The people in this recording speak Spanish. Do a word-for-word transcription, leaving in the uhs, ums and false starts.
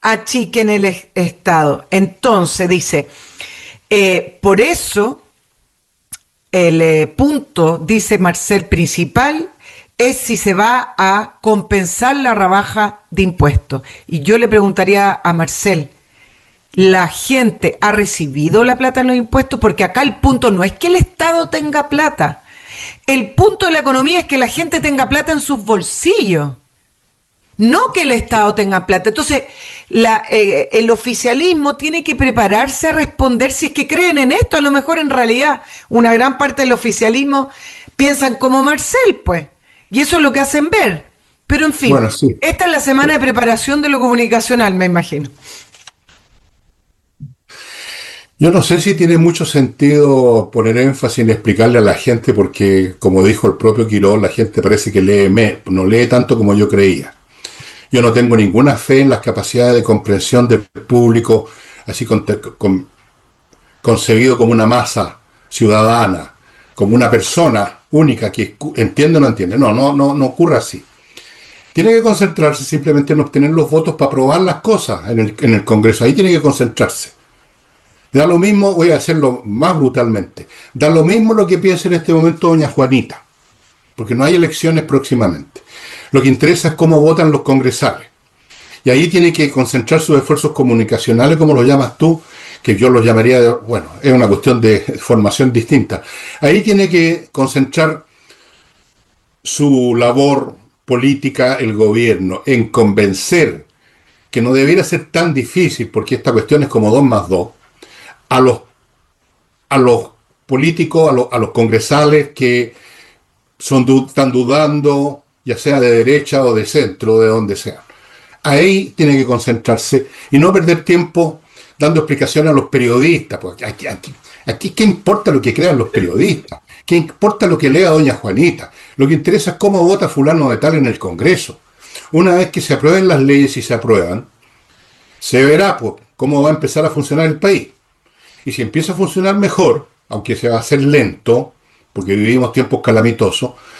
achiquen el es- Estado. Entonces, dice, eh, por eso el eh, punto, dice Marcel, principal es si se va a compensar la rebaja de impuestos. Y yo le preguntaría a Marcel, ¿la gente ha recibido la plata en los impuestos? Porque acá el punto no es que el Estado tenga plata. El punto de la economía es que la gente tenga plata en sus bolsillos, no que el Estado tenga plata. Entonces, la, eh, el oficialismo tiene que prepararse a responder si es que creen en esto. A lo mejor en realidad una gran parte del oficialismo piensan como Marcel, pues. Y eso es lo que hacen ver. Pero en fin, Bueno, sí. esta es la semana de preparación de lo comunicacional, me imagino. Yo no sé si tiene mucho sentido poner énfasis en explicarle a la gente porque, como dijo el propio Quirós, la gente parece que lee, me- no lee tanto como yo creía. Yo no tengo ninguna fe en las capacidades de comprensión del público, así con- con- concebido como una masa ciudadana, como una persona única que escu- entiende o no entiende. No, no, no, no ocurre así. Tiene que concentrarse simplemente en obtener los votos para aprobar las cosas en el, en el Congreso. Ahí tiene que concentrarse. Da lo mismo, voy a hacerlo más brutalmente, da lo mismo lo que piense en este momento doña Juanita, porque no hay elecciones próximamente. Lo que interesa es cómo votan los congresales. Y ahí tiene que concentrar sus esfuerzos comunicacionales, como lo llamas tú, que yo los llamaría, bueno, es una cuestión de formación distinta. Ahí tiene que concentrar su labor política, el gobierno, en convencer que no debiera ser tan difícil, porque esta cuestión es como dos más dos, a los a los políticos, a, lo- a los congresales que son, du- están dudando, ya sea de derecha o de centro, de donde sea. Ahí tiene que concentrarse y no perder tiempo dando explicaciones a los periodistas. Porque aquí, aquí, aquí, ¿qué importa lo que crean los periodistas? ¿Qué importa lo que lea doña Juanita? Lo que interesa es cómo vota fulano de tal en el Congreso. Una vez que se aprueben las leyes y se aprueban, se verá pues, cómo va a empezar a funcionar el país. Y si empieza a funcionar mejor, aunque se va a hacer lento, porque vivimos tiempos calamitosos,